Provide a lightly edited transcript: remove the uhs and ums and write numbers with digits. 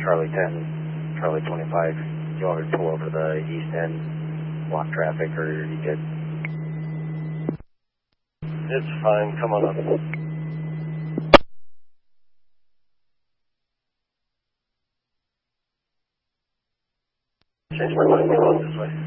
Charlie 10, Charlie 25. Do you want me to pull over the east end, block traffic, or are you good? It's fine. Come on up. Change my mind. Go out this way.